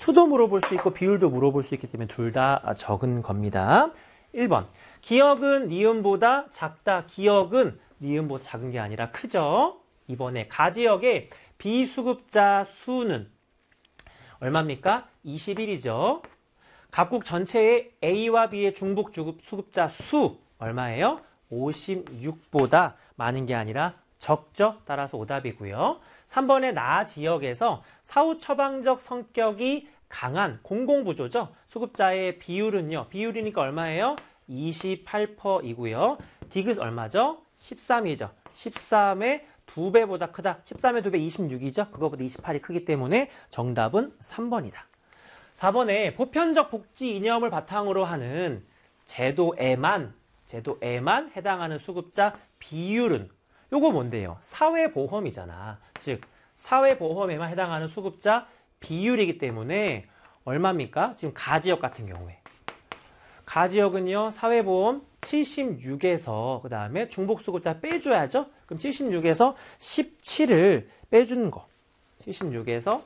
수도 물어볼 수 있고 비율도 물어볼 수 있기 때문에 둘 다 적은 겁니다. 1번. 기억은 니은보다 작다. 기억은 니은보다 작은 게 아니라 크죠. 2번에 가지역의 비수급자 수는 얼마입니까? 21이죠. 각국 전체의 A와 B의 중복 수급자 수 얼마예요? 56보다 많은 게 아니라 적죠. 따라서 오답이고요. 3번의 나 지역에서 사후 처방적 성격이 강한 공공부조죠. 수급자의 비율은요. 비율이니까 얼마예요? 28%이고요. 디귿 얼마죠? 13이죠. 13의 2배보다 크다. 13의 2배 26이죠. 그거보다 28이 크기 때문에 정답은 3번이다. 4번에 보편적 복지 이념을 바탕으로 하는 제도에만 해당하는 수급자 비율은 요거 뭔데요? 사회보험이잖아. 즉 사회보험에만 해당하는 수급자 비율이기 때문에 얼마입니까? 지금 가지역 같은 경우에 가지역은요. 사회보험 76에서 그 다음에 중복수급자 빼줘야죠. 그럼 76에서 17을 빼주는 거. 76에서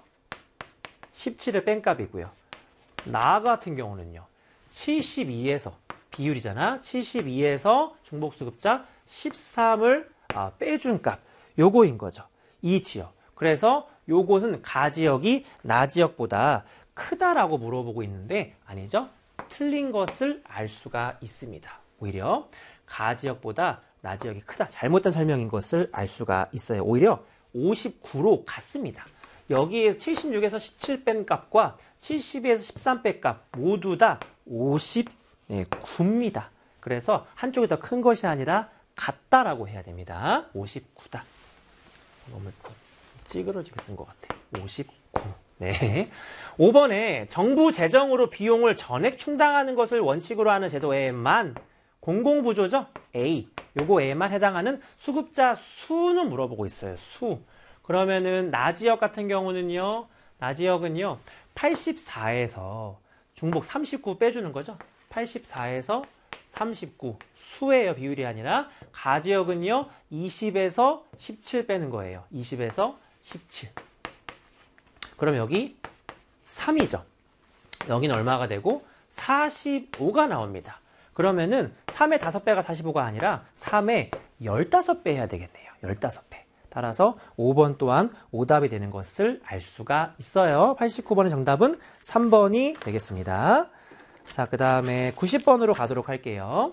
17을 뺀 값이고요. 나 같은 경우는요. 72에서 비율이잖아. 72에서 중복수급자 13을 빼준 값. 요거인 거죠. 이 지역. 그래서 요것은 가지역이 나지역보다 크다라고 물어보고 있는데 아니죠. 틀린 것을 알 수가 있습니다. 오히려 가지역보다 나지역이 크다. 잘못된 설명인 것을 알 수가 있어요. 오히려 59로 같습니다. 여기에서 76에서 17 뺀 값과 72에서 13 뺀 값 모두 다 59입니다. 그래서 한쪽이 더 큰 것이 아니라 같다라고 해야 됩니다. 59다. 너무 찌그러지게 쓴 것 같아. 59. 네. 5번에 정부 재정으로 비용을 전액 충당하는 것을 원칙으로 하는 제도에만 공공부조죠. A. 요거 A만 해당하는 수급자 수는 물어보고 있어요. 수. 그러면은 나지역 같은 경우는요. 나지역은요. 84에서 중복 39 빼주는 거죠. 84에서 39 수예요. 비율이 아니라 가지역은요. 20에서 17 빼는 거예요. 20에서 17. 그럼 여기 3이죠. 여기는 얼마가 되고 45가 나옵니다. 그러면은 3의 5배가 45가 아니라 3의 15배 해야 되겠네요. 15배. 따라서 5번 또한 오답이 되는 것을 알 수가 있어요. 89번의 정답은 3번이 되겠습니다. 자, 그 다음에 90번으로 가도록 할게요.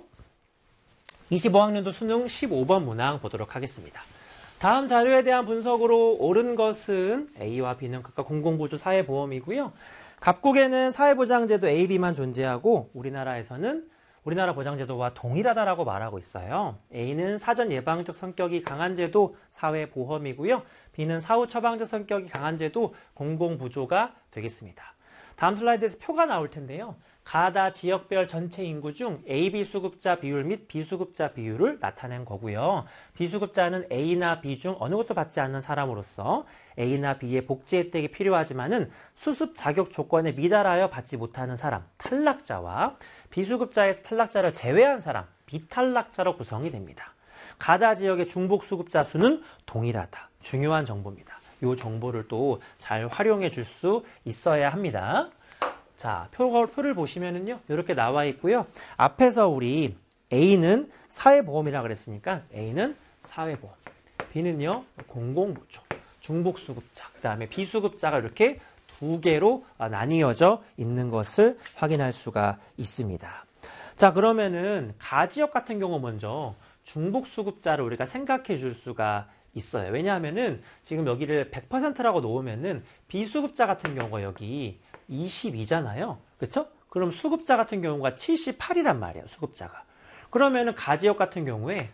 25학년도 수능 15번 문항 보도록 하겠습니다. 다음 자료에 대한 분석으로 옳은 것은 A와 B는 각각 공공부조 사회보험이고요. 각국에는 사회보장제도 A, B만 존재하고 우리나라에서는 우리나라 보장제도와 동일하다라고 말하고 있어요. A는 사전 예방적 성격이 강한 제도 사회보험이고요. B는 사후 처방적 성격이 강한 제도 공공부조가 되겠습니다. 다음 슬라이드에서 표가 나올 텐데요. 가다 지역별 전체 인구 중 A, B 수급자 비율 및 B 수급자 비율을 나타낸 거고요. B 수급자는 A나 B 중 어느 것도 받지 않는 사람으로서 A나 B의 복지 혜택이 필요하지만은 수습 자격 조건에 미달하여 받지 못하는 사람, 탈락자와 B 수급자에서 탈락자를 제외한 사람, 비탈락자로 구성이 됩니다. 가다 지역의 중복 수급자 수는 동일하다. 중요한 정보입니다. 이 정보를 또 잘 활용해 줄 수 있어야 합니다. 자, 표를 보시면은요, 이렇게 나와 있고요. 앞에서 우리 A는 사회보험이라 그랬으니까 A는 사회보험, B는요, 공공부조, 중복수급자, 그 다음에 비수급자가 이렇게 두 개로 나뉘어져 있는 것을 확인할 수가 있습니다. 자, 그러면은 가지역 같은 경우 먼저 중복수급자를 우리가 생각해 줄 수가 있어요. 왜냐하면은 지금 여기를 100%라고 놓으면은 비수급자 같은 경우가 여기 22잖아요. 그쵸? 그럼 수급자 같은 경우가 78이란 말이에요. 수급자가. 그러면은 가지역 같은 경우에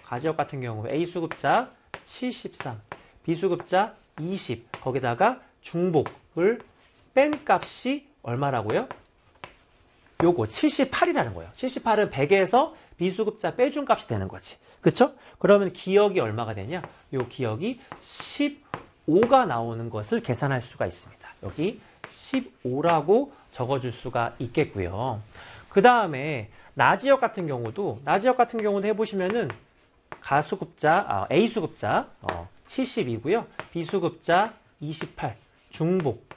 A 수급자 73, B 수급자 20, 거기다가 중복을 뺀 값이 얼마라고요? 요거 78이라는 거예요. 78은 100에서 비수급자 빼준 값이 되는 거지. 그쵸? 그러면 기억이 얼마가 되냐? 요 기억이 15가 나오는 것을 계산할 수가 있습니다. 여기 15라고 적어줄 수가 있겠고요. 그 다음에 나지역 같은 경우도 해보시면은 A 수급자 70이고요. B 수급자 28, 중복